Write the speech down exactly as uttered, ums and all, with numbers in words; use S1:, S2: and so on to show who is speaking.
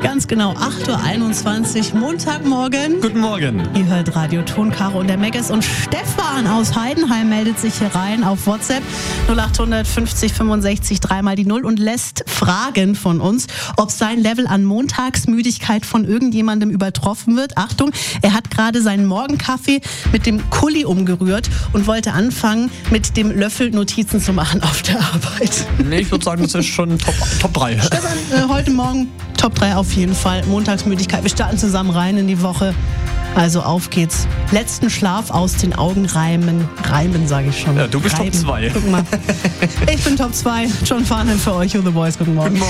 S1: Ganz genau, acht Uhr einundzwanzig, Montagmorgen.
S2: Guten Morgen.
S1: Ihr hört Radio Ton, Caro und der Megges. Und Stefan aus Heidenheim meldet sich hier rein auf WhatsApp null acht fünfzig fünfundsechzig dreimal die Null und lässt fragen von uns, ob sein Level an Montagsmüdigkeit von irgendjemandem übertroffen wird. Achtung, er hat gerade seinen Morgenkaffee mit dem Kulli umgerührt und wollte anfangen, mit dem Löffel Notizen zu machen auf der Arbeit.
S2: Nee, ich würde sagen, das ist schon Top, Top drei.
S1: Stefan, äh, heute Morgen Top drei auf jeden Fall. Montagsmüdigkeit. Wir starten zusammen rein in die Woche. Also auf geht's. Letzten Schlaf aus den Augen reimen. Reimen, sage ich schon.
S2: Ja, du bist
S1: reimen.
S2: Top zwei.
S1: Guck mal. Ich bin Top zwei. John Farnham für euch, You The Boys. Guten Morgen.
S2: Guten Morgen.